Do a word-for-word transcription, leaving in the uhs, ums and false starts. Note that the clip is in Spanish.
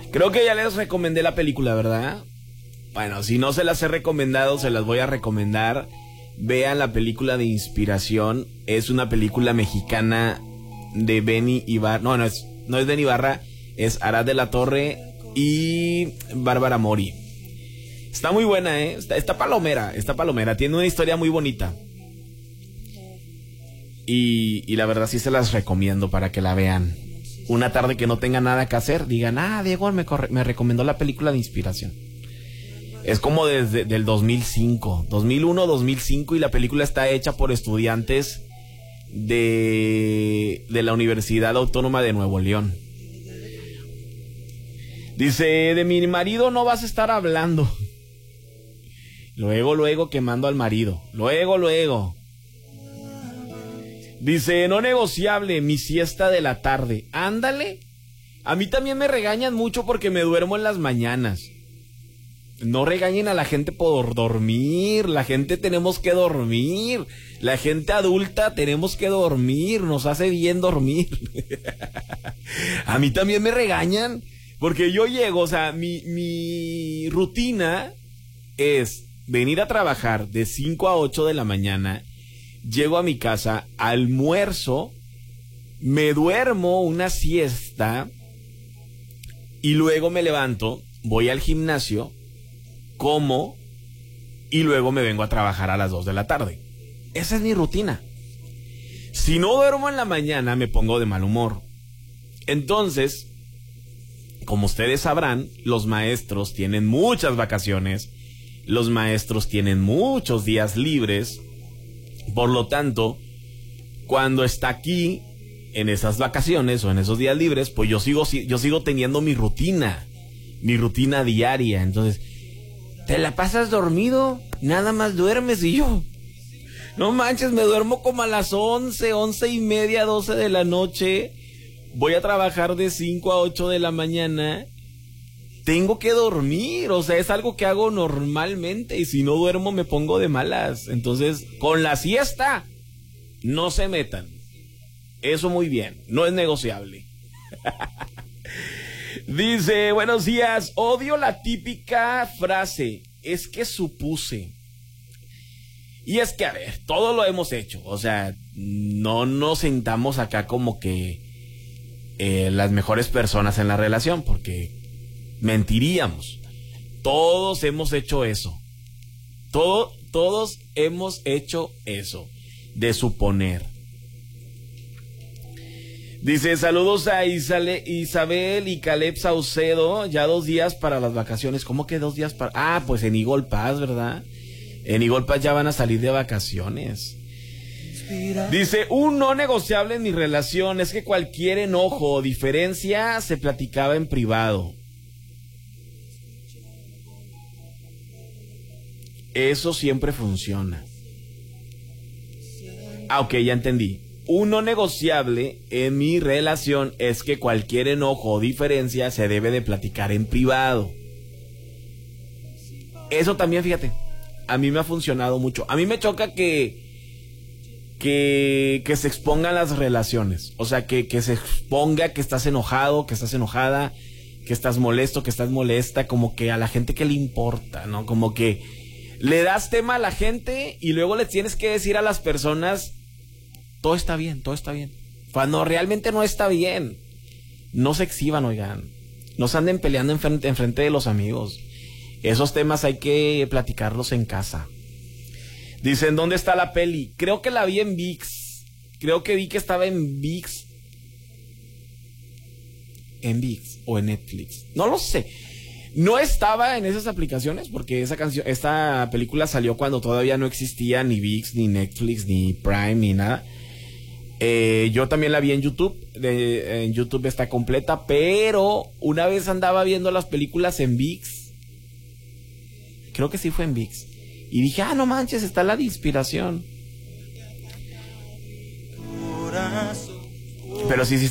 Creo que ya les recomendé la película, ¿verdad? Bueno, si no se las he recomendado, se las voy a recomendar. Vean la película de Inspiración. Es una película mexicana de Benny Ibarra. No, no es, no es Benny Ibarra, es Arad de la Torre y Bárbara Mori. Está muy buena, ¿eh? Está, está palomera, está palomera. Tiene una historia muy bonita. Y, y la verdad sí se las recomiendo para que la vean. Una tarde que no tenga nada que hacer, digan, ah, Diego me, corre- me recomendó la película de Inspiración. Es como desde del dos mil cinco, dos mil uno, dos mil cinco, y la película está hecha por estudiantes de, de la Universidad Autónoma de Nuevo León. Dice, de mi marido no vas a estar hablando. Luego, luego quemando al marido. Luego, luego. Dice, no negociable, mi siesta de la tarde. Ándale. A mí también me regañan mucho porque me duermo en las mañanas. No regañen a la gente por dormir. La gente tenemos que dormir. La gente adulta tenemos que dormir. Nos hace bien dormir. A mí también me regañan porque yo llego, o sea, mi, mi rutina es venir a trabajar de cinco a ocho de la mañana. Llego a mi casa, almuerzo, me duermo una siesta y luego me levanto, voy al gimnasio, como y luego me vengo a trabajar a las dos de la tarde. Esa es mi rutina. Si no duermo en la mañana me pongo de mal humor. Entonces, como ustedes sabrán, los maestros tienen muchas vacaciones, los maestros tienen muchos días libres. Por lo tanto, cuando está aquí, en esas vacaciones o en esos días libres, pues yo sigo, yo sigo teniendo mi rutina, mi rutina diaria. Entonces, ¿te la pasas dormido? Nada más duermes. Y yo, no manches, me duermo como a las once, once y media, doce de la noche. Voy a trabajar de cinco a ocho de la mañana. Tengo que dormir, o sea, es algo que hago normalmente y si no duermo me pongo de malas. Entonces, con la siesta, no se metan. Eso muy bien, no es negociable. Dice, buenos días, odio la típica frase, es que supuse. Y es que, a ver, todo lo hemos hecho, o sea, no nos sentamos acá como que eh, las mejores personas en la relación, porque mentiríamos. Todos hemos hecho eso. Todo, todos hemos hecho eso, de suponer. Dice, saludos a Isale, Isabel y Caleb Saucedo, ya dos días para las vacaciones. ¿Cómo que dos días para...? Ah, pues en Eagle Pass, ¿verdad? En Eagle Pass ya van a salir de vacaciones. Dice, un no negociable en mi relación es que cualquier enojo o diferencia se platicaba en privado. Eso siempre funciona. Ah, ok, ya entendí. Un no negociable en mi relación es que cualquier enojo o diferencia se debe de platicar en privado. Eso también, fíjate, a mí me ha funcionado mucho. A mí me choca que que, que se expongan las relaciones. O sea, que, que se exponga que estás enojado, que estás enojada, que estás molesto, que estás molesta. Como que a la gente que le importa, ¿no? Como que le das tema a la gente y luego le tienes que decir a las personas, todo está bien, todo está bien. Cuando realmente no está bien. No se exhiban, oigan. No se anden peleando en frente, en frente de los amigos. Esos temas hay que platicarlos en casa. Dicen, ¿dónde está la peli? Creo que la vi en ViX. Creo que vi que estaba en ViX. En ViX o en Netflix. No lo sé. No estaba en esas aplicaciones porque esa canción, esta película salió cuando todavía no existía ni ViX, ni Netflix, ni Prime, ni nada. Eh, yo también la vi en YouTube. De, en YouTube está completa, pero una vez andaba viendo las películas en ViX. Creo que sí fue en ViX. Y dije, ah, no manches, está la de Inspiración. Pero sí, sí,